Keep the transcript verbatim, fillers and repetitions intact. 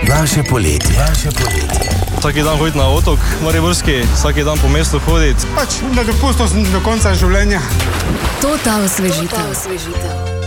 Naše poletje. Naše poletje. Vsaki dan hoditi na otok, mariborski, vsaki dan po mestu hoditi. Pač na dopustu do konca življenja. To ta osvežitev.